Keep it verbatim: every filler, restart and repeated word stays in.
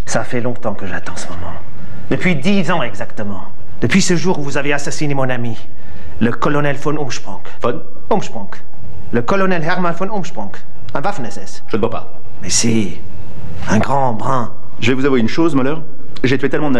Ça fait longtemps que j'attends ce moment. Depuis dix ans exactement. Depuis ce jour où vous avez assassiné mon ami, le colonel von Umsprung. Von Umsprung. Le colonel Hermann von Umsprung. Un Waffen-S S. Je ne vois pas. Mais si. Un grand brun. Je vais vous avouer une chose, Muller. J'ai tué tellement de